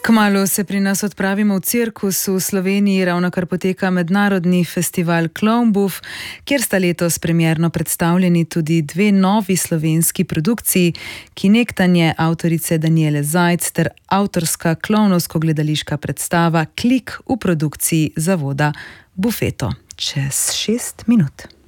Kmalu se pri nas odpravimo v cirkus. V Sloveniji ravnokar poteka mednarodni festival Klovnbuf, kjer sta letos premierno predstavljeni tudi dve novi slovenski produkciji, Kinektanje avtorice Danijele Zajc ter avtorska klovnovsko-gledališka predstava Klik v produkciji zavoda Bufeto. Čez 6 minut.